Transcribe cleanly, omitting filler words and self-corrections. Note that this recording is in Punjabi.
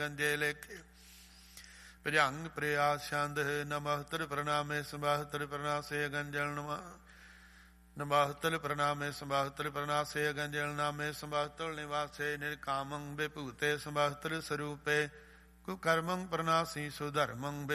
ਗੰਜੇ ਲੇਖੇ ਭਜੰਗ ਪ੍ਰਿਆਸ ਛੰਦ ਨਮਹਤਰ ਪ੍ਰਣਾਮੇ ਸੰਭਾਹਤਰ ਪ੍ਰਣਾਸੇ ਗੰਜਲ ਨਮਾਹਤਲ ਪ੍ਰਣਾਮੇ ਸੰਭਾਹਤਲ ਪ੍ਰਣਾਸੇ ਗੰਜਲ ਨਾਮੇ ਸੰਭਾਹਤਲ ਨਿਵਾਸੇ ਨਿਰਕਾਮੰ ਵਿਭੂਤੇ ਸੰਭਾਹਤਲ ਸਰੂਪੇ ਕੁਕਰਮੰ ਪ੍ਰਣਾਸੀ ਸੁਧਰਮੰ